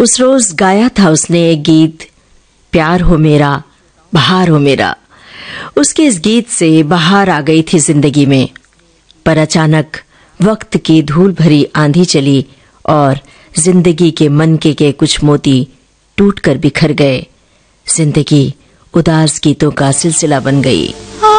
उस रोज गाया था उसने एक गीत, प्यार हो मेरा बहार हो मेरा। उसके इस गीत से बहार आ गई थी जिंदगी में, पर अचानक वक्त की धूल भरी आंधी चली और जिंदगी के मनके के कुछ मोती टूट कर बिखर गए। जिंदगी उदास गीतों का सिलसिला बन गई।